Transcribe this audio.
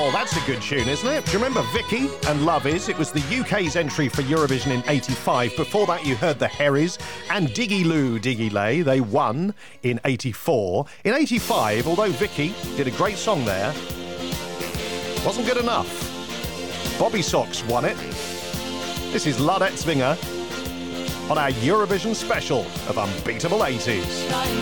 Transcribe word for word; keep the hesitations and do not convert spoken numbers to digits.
Oh, that's a good tune, isn't it? Do you remember Vicky and Love Is? It was the U K's entry for Eurovision in eighty-five. Before that, you heard the Herries and Diggy Loo, Diggy Lay. They won in eighty-four. In eighty-five, although Vicky did a great song there, wasn't good enough. Bobby Sox won it. This is Ladette Zwinger on our Eurovision special of Unbeatable eighties.